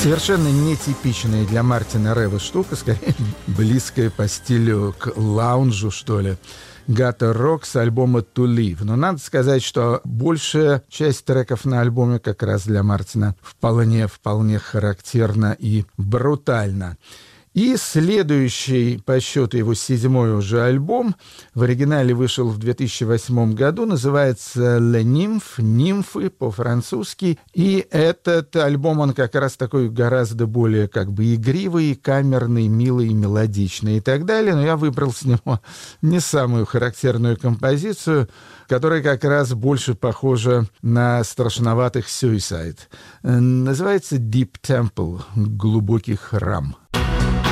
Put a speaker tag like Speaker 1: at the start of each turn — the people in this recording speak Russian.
Speaker 1: Совершенно нетипичная для Мартина Рева штука, скорее близкая по стилю к лаунжу, что ли. Гата Рок с альбома «To Live». Но надо сказать, что большая часть треков на альбоме как раз для Мартина вполне характерна и брутальна. И следующий по счету его 7-й уже альбом, в оригинале вышел в 2008 году, называется «Le Nymphe», «Нимфы» по-французски. И этот альбом, он как раз такой гораздо более как бы игривый, камерный, милый, мелодичный и так далее. Но я выбрал с него не самую характерную композицию, которая как раз больше похожа на страшноватых «Suicide». Называется «Deep Temple», «Глубокий храм».